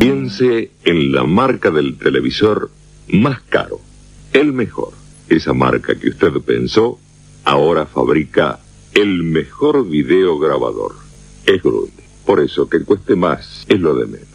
Piense en la marca del televisor más caro, el mejor. Esa marca que usted pensó, ahora fabrica el mejor videograbador. Es Grundy. Por eso que cueste más es lo de menos.